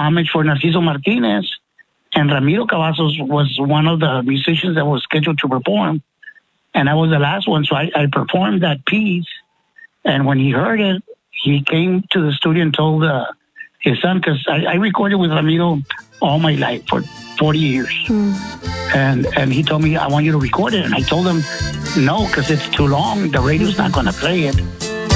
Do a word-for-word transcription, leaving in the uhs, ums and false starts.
homage for Narciso Martinez, and Ramiro Cavazos was one of the musicians that was scheduled to perform, and I was the last one, so I, I performed that piece, and when he heard it, he came to the studio and told uh, his son, because I, I recorded with Ramiro all my life for forty years. Mm. And and he told me, I want you to record it. And I told him, no, because it's too long. The radio's not going to play it.